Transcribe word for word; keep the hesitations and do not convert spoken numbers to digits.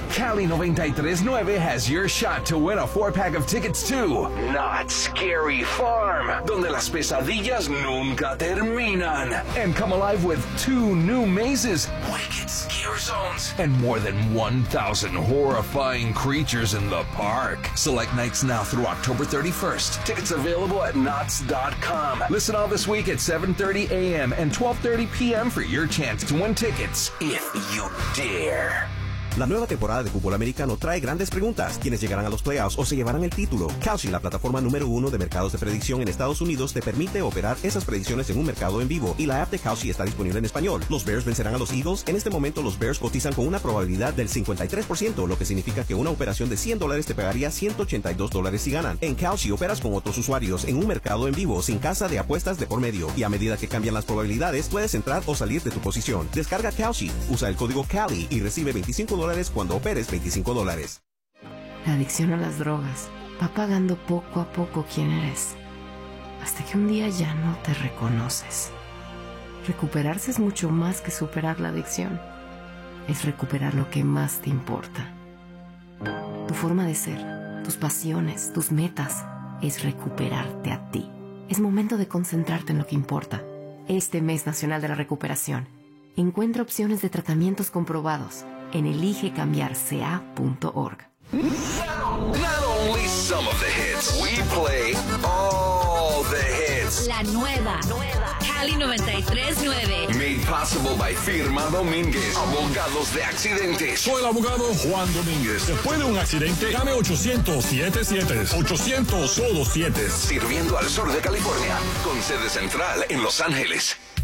Cali noventa y tres point nueve has your shot to win a four-pack of tickets to Not Scary Farm, donde las pesadillas nunca terminan. And come alive with two new mazes, Wicked Scare Zones, and more than one thousand horrifying creatures in the park. Select nights now through October thirty-first. Tickets available at knots dot com. Listen all this week at seven thirty a.m. and twelve thirty p.m. for your chance to win tickets, if you dare. La nueva temporada de fútbol americano trae grandes preguntas. ¿Quiénes llegarán a los playoffs o se llevarán el título? Kalshi, la plataforma número uno de mercados de predicción en Estados Unidos, te permite operar esas predicciones en un mercado en vivo, y la app de Kalshi está disponible en español. ¿Los Bears vencerán a los Eagles? En este momento los Bears cotizan con una probabilidad del cincuenta y tres por ciento, lo que significa que una operación de cien dólares te pagaría ciento ochenta y dos dólares si ganan. En Kalshi operas con otros usuarios en un mercado en vivo, sin casa de apuestas de por medio, y a medida que cambian las probabilidades, puedes entrar o salir de tu posición. Descarga Kalshi, usa el código CALI y recibe veinticinco dólares cuando operes veinticinco dólares. La adicción a las drogas va pagando poco a poco quién eres, hasta que un día ya no te reconoces. Recuperarse es mucho más que superar la adicción. Es recuperar lo que más te importa. Tu forma de ser, tus pasiones, tus metas, es recuperarte a ti. Es momento de concentrarte en lo que importa. Este mes nacional de la recuperación, encuentra opciones de tratamientos comprobados en elige cambiar c a punto org. Not only some of the hits, we play all the hits. La nueva, nueva Cali noventa y tres punto nueve. Made possible by Firma Domínguez, abogados de accidentes. Soy el abogado Juan Domínguez. Después de un accidente, llame ochocientos siete siete. ochocientos solo siete. Sirviendo al sur de California, con sede central en Los Ángeles.